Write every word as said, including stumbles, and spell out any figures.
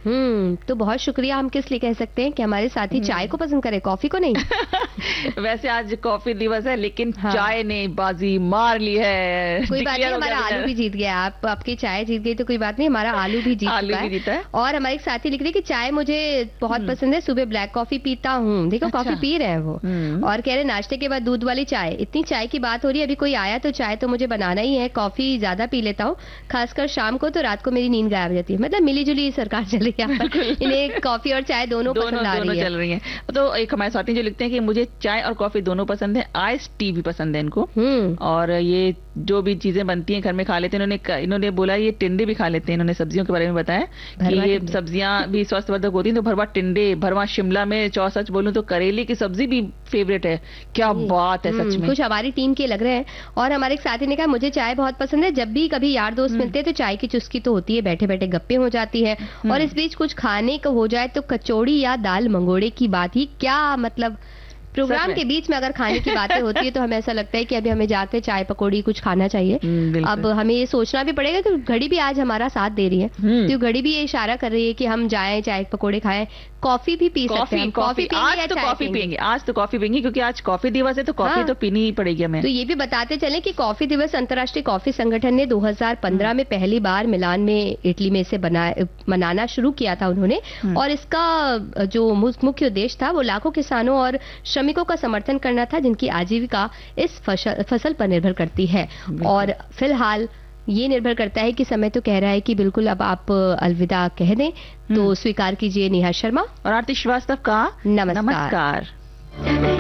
हम्म तो बहुत शुक्रिया हम किस लिए कह सकते हैं कि हमारे साथी चाय को पसंद करे, कॉफी को नहीं। वैसे आज कॉफी दिवस है, लेकिन हाँ। चाय ने बाजी मार ली है। कोई बात नहीं, हमारा आलू भी जीत गया। आप आपकी चाय जीत गई तो कोई बात नहीं, हमारा आलू भी जीत आलू भी जीता है। और हमारे एक साथी लिख रहे हैं कि चाय मुझे बहुत पसंद है, सुबह ब्लैक कॉफी पीता हूँ। देखो अच्छा। कॉफी पी रहे हैं वो, और कह रहे नाश्ते के बाद दूध वाली चाय। इतनी चाय की बात हो रही है, अभी कोई आया तो चाय तो मुझे बनाना ही है। कॉफी ज्यादा पी लेता हूँ, खासकर शाम को, तो रात को मेरी नींद गायब हो जाती है। मतलब मिली जुली सरकार चल रही है, इन्हें कॉफी और चाय दोनों, दोनों पसंद आ दोनों रही है। चल रही है। तो एक हमारे साथी जो लिखते हैं कि मुझे चाय और कॉफी दोनों पसंद है, आइस टी भी पसंद है इनको, और ये जो भी चीजें बनती हैं घर में खा लेते हैं। इन्होंने इन्होंने बोला ये टिंडे भी खा लेते हैं। इन्होंने सब्जियों के बारे में बताया कि ये सब्जियां भी स्वास्थ्यवर्धक होती हैं। तो भरवा टिंडे, भरवा शिमला मिर्च, और सच बोलूं तो करेले की सब्जी भी फेवरेट है। क्या बात है सच में, कुछ हमारी टीम के लग रहे हैं। और हमारे एक साथी ने कहा मुझे चाय बहुत पसंद है, जब भी कभी यार दोस्त मिलते हैं तो चाय की चुस्की तो होती है, बैठे बैठे गप्पे हो जाती है, और इस बीच कुछ खाने को हो जाए तो कचौड़ी या दाल मंगोड़े की बात ही क्या। मतलब प्रोग्राम के बीच में अगर खाने की बातें होती है तो हमें ऐसा लगता है कि अभी हमें जाके चाय पकौड़ी कुछ खाना चाहिए। अब हमें ये सोचना भी पड़ेगा कि घड़ी भी आज हमारा साथ दे रही है, तो घड़ी भी ये इशारा कर रही है कि हम जाएं, चाय पकौड़े खाएं, कॉफी भी पी सकते हैं। कॉफी आज तो कॉफी पियेंगे, आज तो कॉफी पियेंगे क्योंकि आज कॉफी दिवस है, तो कॉफी हाँ। तो पीनी ही पड़ेगी हमें। तो ये भी बताते चले कि कॉफी दिवस अंतर्राष्ट्रीय कॉफी संगठन ने दो हज़ार पंद्रह में पहली बार मिलान में, इटली में इसे मनाना शुरू किया था उन्होंने। और इसका जो मुख्य उद्देश्य था वो लाखों किसानों और श्रमिकों का समर्थन करना था, जिनकी आजीविका इस फसल, फसल पर निर्भर करती है। और फिलहाल ये निर्भर करता है कि समय तो कह रहा है कि बिल्कुल अब आप अलविदा कह दें, तो स्वीकार कीजिए नेहा शर्मा और आरती श्रीवास्तव का नमस्कार, नमस्कार।